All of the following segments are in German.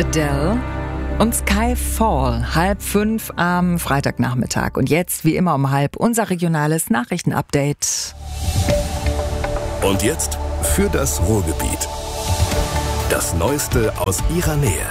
Adele und Skyfall, 4:30 am Freitagnachmittag. Und jetzt, wie immer um 4:30, unser regionales Nachrichtenupdate. Und jetzt für das Ruhrgebiet. Das Neueste aus ihrer Nähe.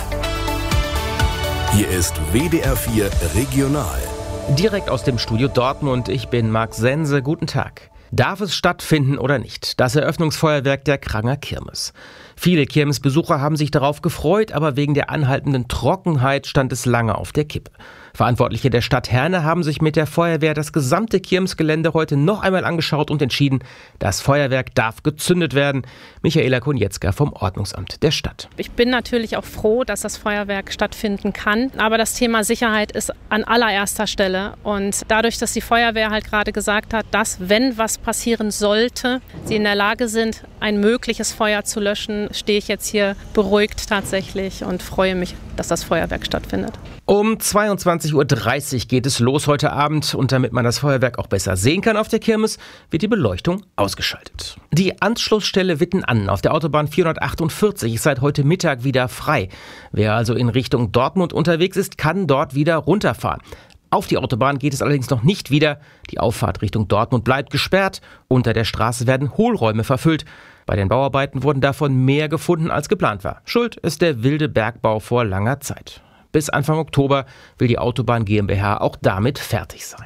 Hier ist WDR 4 Regional. Direkt aus dem Studio Dortmund, ich bin Marc Sense, guten Tag. Darf es stattfinden oder nicht? Das Eröffnungsfeuerwerk der Kranger Kirmes. Viele Kirmesbesucher haben sich darauf gefreut, aber wegen der anhaltenden Trockenheit stand es lange auf der Kippe. Verantwortliche der Stadt Herne haben sich mit der Feuerwehr das gesamte Kirmesgelände heute noch einmal angeschaut und entschieden, das Feuerwerk darf gezündet werden. Michaela Konietzka vom Ordnungsamt der Stadt. Ich bin natürlich auch froh, dass das Feuerwerk stattfinden kann, aber das Thema Sicherheit ist an allererster Stelle. Und dadurch, dass die Feuerwehr halt gerade gesagt hat, dass, wenn was passieren sollte, sie in der Lage sind, ein mögliches Feuer zu löschen, stehe ich jetzt hier beruhigt tatsächlich und freue mich, dass das Feuerwerk stattfindet. Um 22:30 Uhr geht es los heute Abend und damit man das Feuerwerk auch besser sehen kann auf der Kirmes, wird die Beleuchtung ausgeschaltet. Die Anschlussstelle Wittenann auf der Autobahn 448 ist seit heute Mittag wieder frei. Wer also in Richtung Dortmund unterwegs ist, kann dort wieder runterfahren. Auf die Autobahn geht es allerdings noch nicht wieder. Die Auffahrt Richtung Dortmund bleibt gesperrt. Unter der Straße werden Hohlräume verfüllt. Bei den Bauarbeiten wurden davon mehr gefunden, als geplant war. Schuld ist der wilde Bergbau vor langer Zeit. Bis Anfang Oktober will die Autobahn GmbH auch damit fertig sein.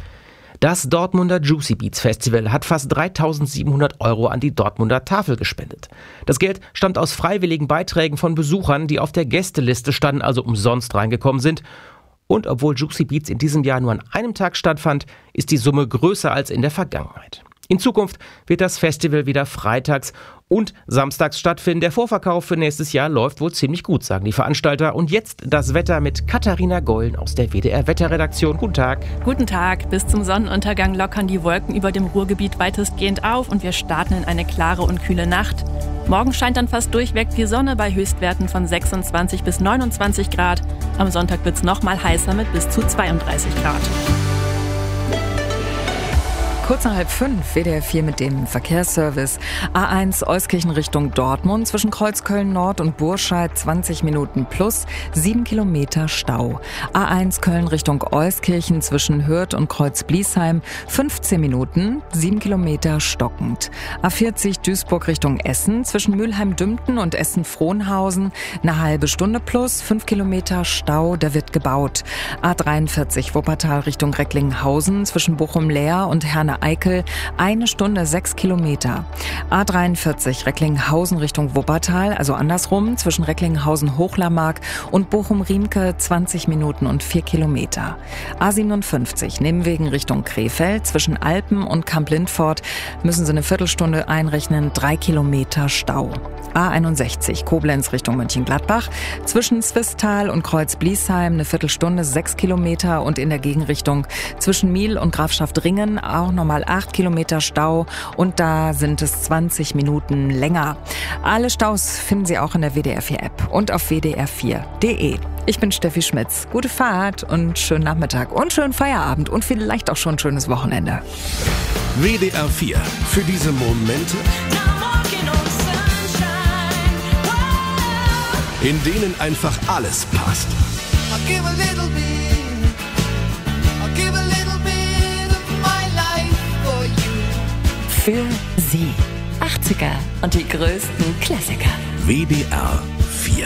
Das Dortmunder Juicy Beats Festival hat fast 3.700 € an die Dortmunder Tafel gespendet. Das Geld stammt aus freiwilligen Beiträgen von Besuchern, die auf der Gästeliste standen, also umsonst reingekommen sind. Und obwohl Juicy Beats in diesem Jahr nur an einem Tag stattfand, ist die Summe größer als in der Vergangenheit. In Zukunft wird das Festival wieder freitags und samstags stattfinden. Der Vorverkauf für nächstes Jahr läuft wohl ziemlich gut, sagen die Veranstalter. Und jetzt das Wetter mit Katharina Gollen aus der WDR-Wetterredaktion. Guten Tag. Guten Tag. Bis zum Sonnenuntergang lockern die Wolken über dem Ruhrgebiet weitestgehend auf und wir starten in eine klare und kühle Nacht. Morgen scheint dann fast durchweg die Sonne bei Höchstwerten von 26 bis 29 Grad. Am Sonntag wird es noch mal heißer mit bis zu 32 Grad. Kurz nach 4:30, WDR 4 mit dem Verkehrsservice. A1 Euskirchen Richtung Dortmund zwischen Kreuzköln Nord und Burscheid 20 Minuten plus 7 Kilometer Stau. A1 Köln Richtung Euskirchen zwischen Hürth und Kreuz-Bliesheim 15 Minuten, 7 Kilometer stockend. A40 Duisburg Richtung Essen zwischen Mülheim-Dümpten und Essen-Frohnhausen eine halbe Stunde plus 5 Kilometer Stau, da wird gebaut. A43 Wuppertal Richtung Recklinghausen zwischen Bochum-Leer und Herne-Eickel 1 Stunde 6 Kilometer. A43 Recklinghausen Richtung Wuppertal, also andersrum, zwischen Recklinghausen-Hochlarmark und Bochum-Riemke 20 Minuten und 4 Kilometer. A57 Nebenwegen Richtung Krefeld, zwischen Alpen und Kamp-Lindfort müssen Sie eine Viertelstunde einrechnen, 3 Kilometer Stau. A61 Koblenz Richtung Mönchengladbach, zwischen Zwistal und Kreuz-Bliesheim eine Viertelstunde, 6 Kilometer und in der Gegenrichtung zwischen Miel und Grafschaft Ringen auch nochmal 8 Kilometer Stau und da sind es 20 Minuten länger. Alle Staus finden Sie auch in der WDR 4 App und auf wdr4.de. Ich bin Steffi Schmitz. Gute Fahrt und schönen Nachmittag und schönen Feierabend und vielleicht auch schon ein schönes Wochenende. WDR 4. Für diese Momente, in denen einfach alles passt. Für Sie. 80er und die größten Klassiker. WDR